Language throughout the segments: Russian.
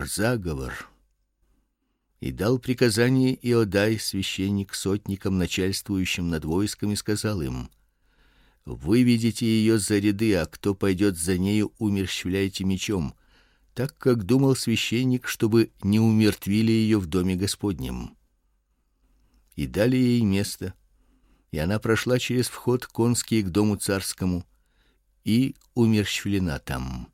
заговор. И дал приказание Иодай, священник, сотникам, начальствующим над войсками, сказал им: выведите ее за ряды, а кто пойдет за нею, умерщвляйте мечом, так как думал священник, чтобы не умертвили ее в доме Господнем. И дали ей место, и она прошла через вход конский к дому царскому и умерщвлена там.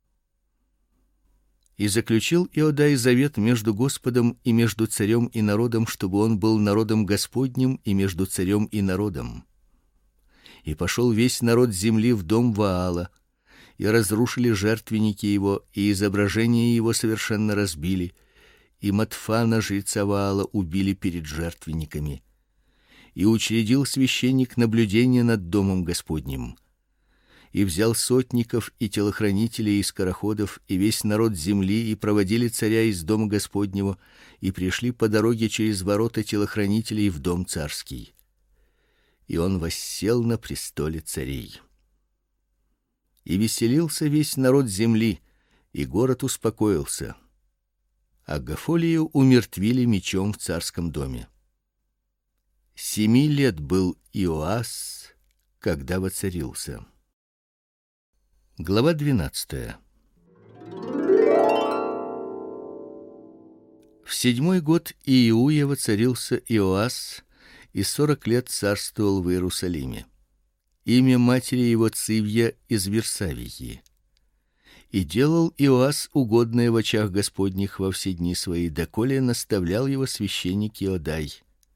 И заключил Иодай завет между Господом и между царем и народом, чтобы он был народом Господним и между царем и народом. И пошел весь народ земли в дом Ваала, и разрушили жертвенники его, и изображения его совершенно разбили, и Матфана жреца Ваала убили перед жертвенниками. И учредил священник наблюдение над домом Господним. И взял сотников и телохранителей и скороходов и весь народ земли, и проводили царя из дома Господнего, и пришли по дороге через ворота телохранителей в дом царский. И он воссел на престоле царей. И веселился весь народ земли, и город успокоился. А Гафолию умертвили мечом в царском доме. 7 лет был Иоас, когда воцарился. Глава 12. В 7-й год Иуя воцарился Иоас, и 40 лет царствовал в Иерусалиме. Имя матери его Цивья из Версавии. И делал Иоас угодное в очах Господних во все дни свои, доколе наставлял его священник Иодай.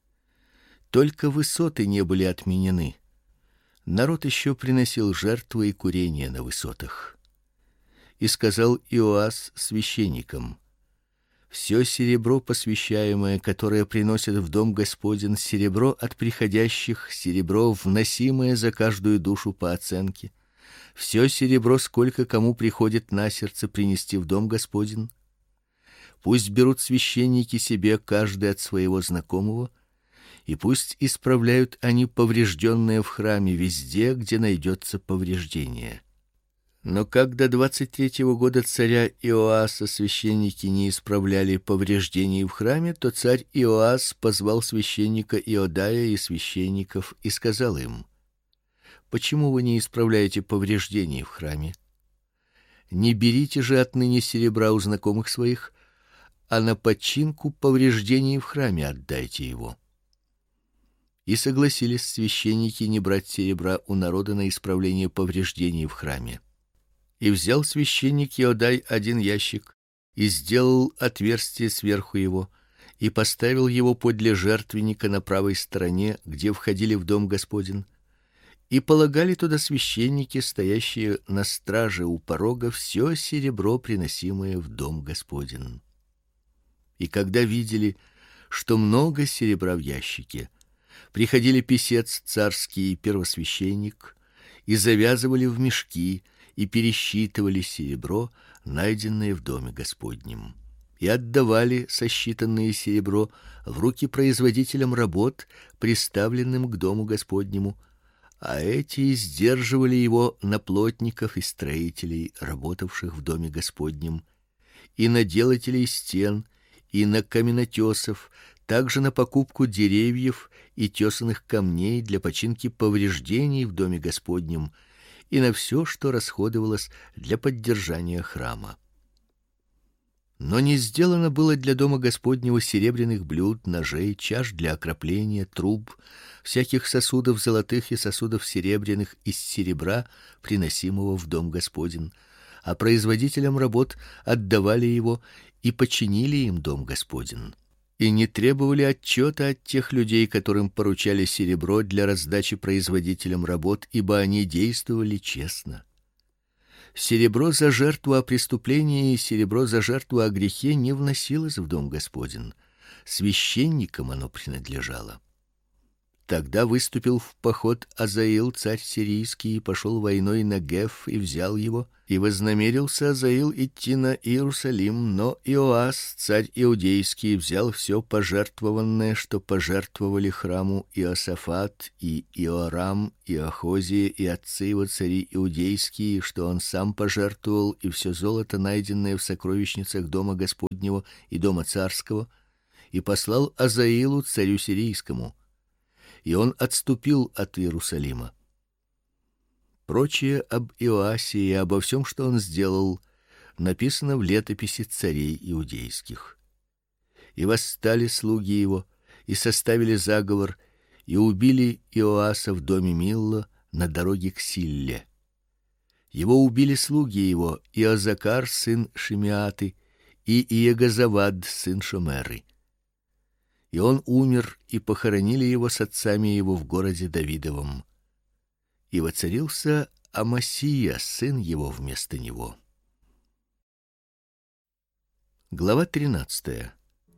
Только высоты не были отменены. Народ еще приносил жертвы и курение на высотах. И сказал Иоас священникам: все серебро посвящаемое, которое приносят в дом Господень, серебро от приходящих, серебро вносимое за каждую душу по оценке, все серебро, сколько кому приходит на сердце принести в дом Господень, пусть берут священники себе каждый от своего знакомого, и пусть исправляют они поврежденное в храме везде, где найдется повреждение. Но когда 23-го года царя Иоаса священники не исправляли повреждений в храме, то царь Иоас позвал священника Иодая и священников и сказал им: почему вы не исправляете повреждений в храме? Не берите же отныне серебра у знакомых своих, а на починку повреждений в храме отдайте его. И согласились священники не брать серебра у народа на исправление повреждений в храме. И взял священник Иодай один ящик и сделал отверстие сверху его и поставил его подле жертвенника на правой стороне, где входили в дом Господень, и полагали туда священники, стоящие на страже у порога, все серебро, приносимое в дом Господень. И когда видели, что много серебра в ящике, приходили писец царский и первосвященник и завязывали в мешки и пересчитывали серебро, найденное в доме Господнем, и отдавали сосчитанное серебро в руки производителям работ, приставленным к дому Господнему, а эти сдерживали его на плотников и строителей, работавших в доме Господнем, и на делателей стен, и на каменотесов, также на покупку деревьев и тесаных камней для починки повреждений в доме Господнем, и на все, что расходовалось для поддержания храма. Но не сделано было для дома Господнего серебряных блюд, ножей, чаш для окропления, труб, всяких сосудов золотых и сосудов серебряных из серебра, приносимого в дом Господень, а производителям работ отдавали его и починили им дом Господень. И не требовали отчета от тех людей, которым поручали серебро для раздачи производителям работ, ибо они действовали честно. Серебро за жертву о преступлении и серебро за жертву о грехе не вносилось в дом Господень. Священникам оно принадлежало. Тогда выступил в поход Азаил, царь сирийский, и пошел войной на Геф и взял его, и вознамерился Азаил идти на Иерусалим, но Иоас, царь иудейский, взял все пожертвованное, что пожертвовали храму Иосафат и Иорам и Ахозия и отцы его цари иудейские, что он сам пожертвовал, и все золото, найденное в сокровищницах дома Господня, Господнего и дома царского, и послал Азаилу царю сирийскому, и он отступил от Иерусалима. Прочее об Иоасе и обо всем, что он сделал, написано в летописи царей иудейских. И восстали слуги его, и составили заговор, и убили Иоаса в доме Милло на дороге к Силле. Его убили слуги его, Иозакар сын Шимеаты и Иегозавад сын Шомеры. И он умер, и похоронили его с отцами его в городе Давидовом. И воцарился Амасия сын его вместо него. Глава 13.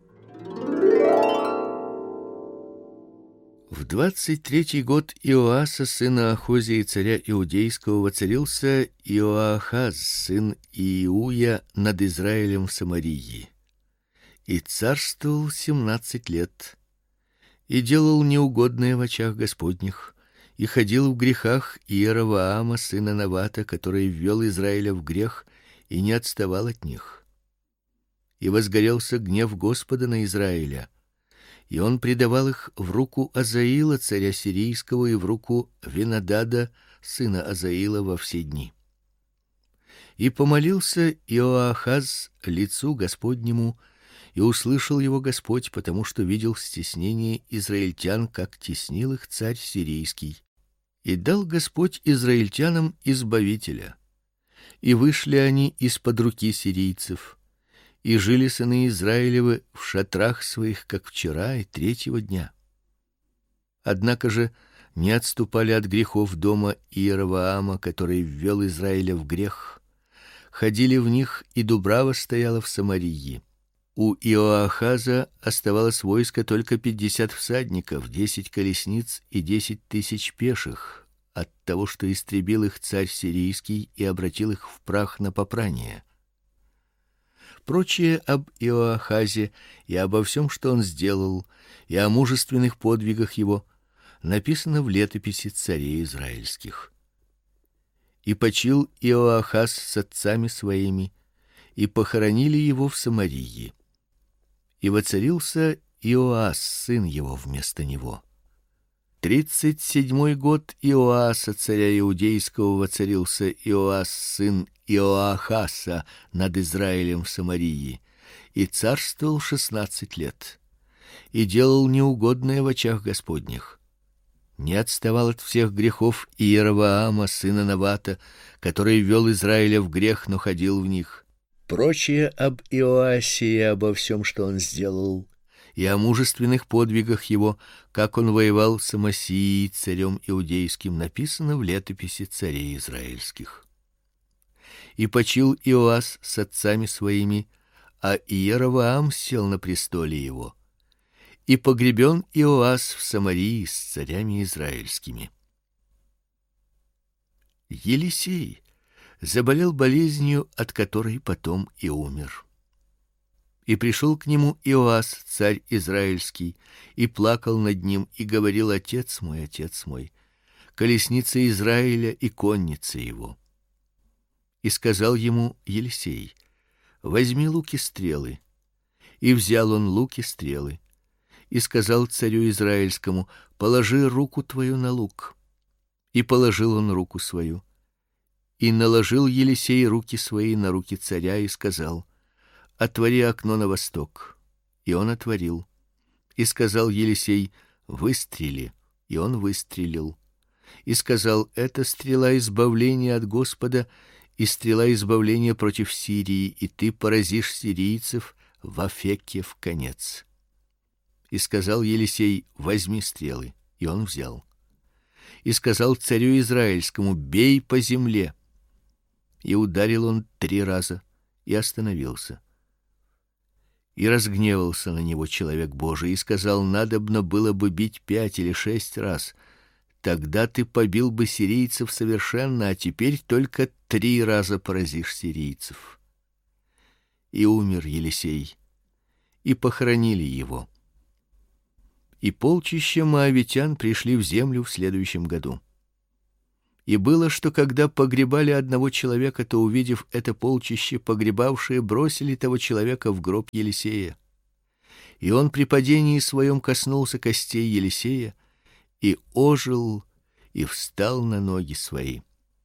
В 23-й год Иоаса сына Ахозии царя иудейского воцарился Иоахаз сын Иуя над Израилем в Самарии. И царствовал 17 лет, и делал неугодное в очах Господних, и ходил в грехах Иеровоама сына Навата, который ввел Израиля в грех и не отставал от них. И возгорелся гнев Господа на Израиля, и он предавал их в руку Азаила царя сирийского и в руку Венадада сына Азаила во все дни. И помолился Иоахаз лицу Господнему, и услышал его Господь, потому что видел стеснение израильтян, как теснил их царь сирийский. И дал Господь израильтянам избавителя. И вышли они из-под руки сирийцев, и жили сыны Израилевы в шатрах своих, как вчера и третьего дня. Однако же не отступали от грехов дома Иеровоама, который ввел Израиля в грех, ходили в них, и дубрава стояла в Самарии. У Иоахаза оставалось войско только 50 всадников, 10 колесниц и 10 тысяч пеших, от того, что истребил их царь сирийский и обратил их в прах на попрание. Прочее об Иоахазе и обо всем, что он сделал, и о мужественных подвигах его, написано в летописи царей израильских. И почил Иоахаз с отцами своими, и похоронили его в Самарии. И воцарился Иоас сын его вместо него. 37-й год Иоаса царя иудейского воцарился Иоас сын Иоахаса над Израилем в Самарии, и царствовал 16 лет, и делал неугодное в очах Господних. Не отставал от всех грехов Иеровоама сына Навата, который ввел Израиля в грех, но ходил в них. Прочее об Иоасе и обо всем, что он сделал, и о мужественных подвигах его, как он воевал с Амасией царем иудейским, написано в летописи царей израильских. И почил Иоас с отцами своими, а Иеровоам сел на престоле его. И погребен Иоас в Самарии с царями израильскими. Елисей заболел болезнью, от которой потом и умер. И пришел к нему Иоас, царь израильский, и плакал над ним, и говорил: отец мой, колесница Израиля и конница его. И сказал ему Елисей: возьми лук и стрелы. И взял он лук и стрелы. И сказал царю израильскому: положи руку твою на лук. И положил он руку свою. И наложил Елисей руки свои на руки царя и сказал: отвори окно на восток. И он отворил. И сказал Елисей: выстрели. И он выстрелил. И сказал: это стрела избавления от Господа, и стрела избавления против Сирии, и ты поразишь сирийцев в Афеке вконец. И сказал Елисей: возьми стрелы. И он взял. И сказал царю израильскому: бей по земле. И ударил он 3 раза и остановился. И разгневался на него человек Божий и сказал: надобно было бы бить 5 или 6 раз. Тогда ты побил бы сирийцев совершенно, а теперь только 3 раза поразишь сирийцев. И умер Елисей, и похоронили его. И полчища моавитян пришли в землю в следующем году. И было, что когда погребали одного человека, то, увидев это полчище, погребавшие бросили того человека в гроб Елисея. И он при падении своем коснулся костей Елисея и ожил и встал на ноги свои.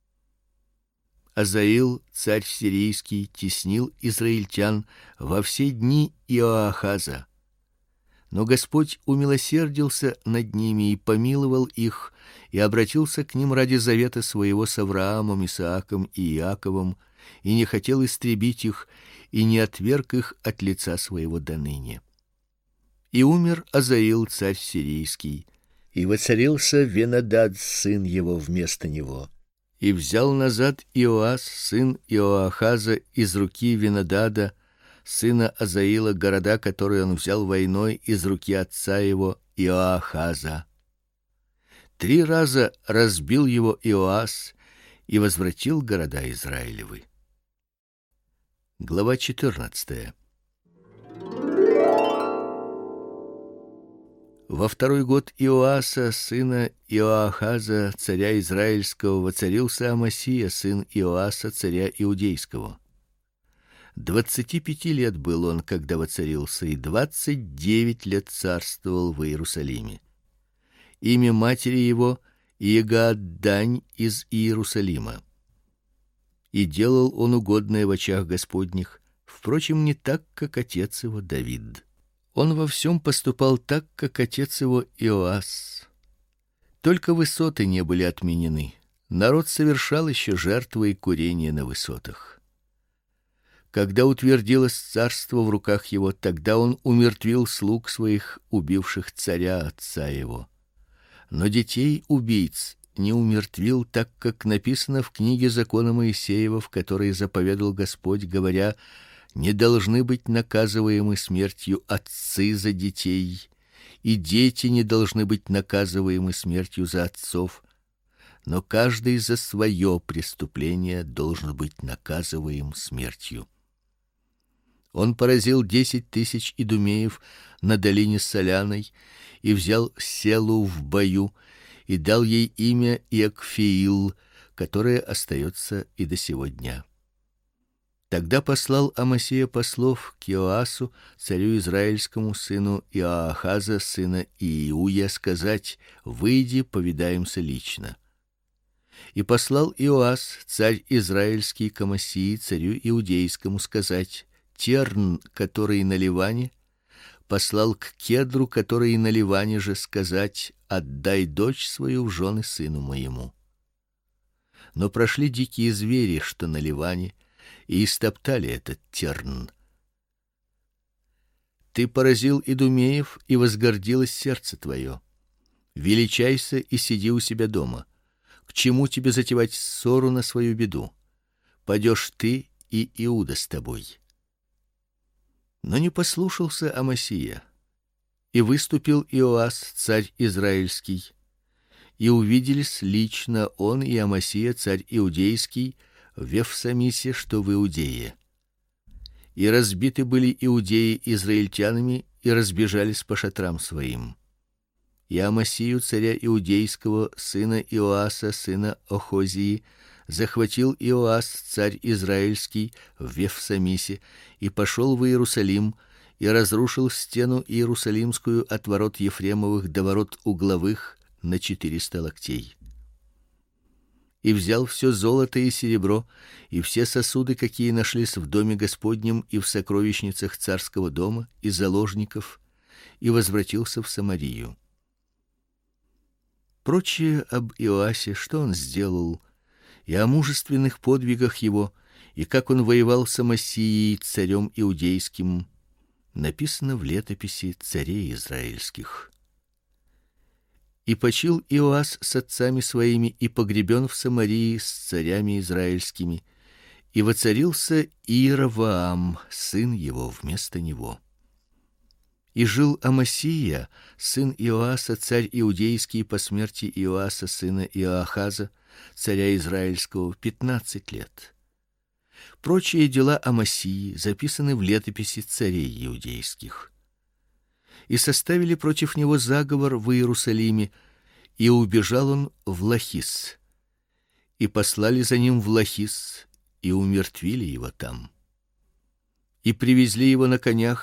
Азаил, царь сирийский, теснил израильтян во все дни Иоахаза. Но Господь умилосердился над ними и помиловал их, и обратился к ним ради завета своего с Авраамом, Исааком и Иаковом, и не хотел истребить их, и не отверг их от лица своего доныне. И умер Азаил, царь сирийский, и воцарился Венадад, сын его, вместо него. И взял назад Иоас, сын Иоахаза, из руки Венадада, сына Азаила, города, которые он взял войной из руки отца его Иоахаза. 3 раза разбил его Иоас и возвратил города Израилевы. Глава 14. Во 2-й год Иоаса, сына Иоахаза, царя израильского, воцарился Амасия, сын Иоаса, царя иудейского. 25 лет был он, когда воцарился, и 29 лет царствовал в Иерусалиме. Имя матери его Иегаддань из Иерусалима. И делал он угодное в очах Господних, впрочем, не так, как отец его Давид. Он во всем поступал так, как отец его Иоас. Только высоты не были отменены. Народ совершал еще жертвы и курение на высотах. Когда утвердилось царство в руках его, тогда он умертвил слуг своих, убивших царя отца его. Но детей убийц не умертвил, так как написано в книге закона Моисеева, в которой заповедал Господь, говоря: не должны быть наказываемы смертью отцы за детей, и дети не должны быть наказываемы смертью за отцов, но каждый за свое преступление должен быть наказываем смертью. Он поразил 10 000 идумеев на долине Соляной и взял Селу в бою и дал ей имя Иакфиил, которое остается и до сего дня. Тогда послал Амасия послов к Иоасу, царю израильскому, сыну Иоахаза, сына Иуя, сказать: выйди, повидаемся лично. И послал Иоас, царь израильский, к Амасии, царю иудейскому, сказать: Терн, который на Ливане, послал к Кедру, который на Ливане же, сказать: отдай дочь свою в жены сыну моему. Но прошли дикие звери, что на Ливане, и истоптали этот терн. Ты поразил идумеев, и возгордилось сердце твое. Величайся и сиди у себя дома. К чему тебе затевать ссору на свою беду? Падешь ты, и Иуда с тобой. Но не послушался Амасия, и выступил Иоас, царь израильский, и увиделись лично он и Амасия, царь иудейский, в Вефсамисе, что в Иудее. И разбиты были иудеи израильтянами, и разбежались по шатрам своим. И Амасию, царя иудейского, сына Иоаса, сына Охозии, захватил Иоас, царь израильский, в Вефсамисе, и пошел в Иерусалим, и разрушил стену иерусалимскую от ворот Ефремовых до ворот угловых на 400 локтей. И взял все золото и серебро, и все сосуды, какие нашлись в доме Господнем и в сокровищницах царского дома, и заложников, и возвратился в Самарию. Прочее об Иоасе, что он сделал, и о мужественных подвигах его, и как он воевал с Амасией, царем иудейским, написано в летописи царей израильских. И почил Иоас с отцами своими и погребен в Самарии с царями израильскими, и воцарился Иеровоам, сын его, вместо него. И жил Амасия, сын Иоаса, царь иудейский, по смерти Иоаса, сына Иоахаза, царя израильского, 15 лет. Прочие дела Амасии записаны в летописи царей иудейских. И составили против него заговор в Иерусалиме, и убежал он в Лахис. и послали за ним в Лахис и умертвили его там. И привезли его на конях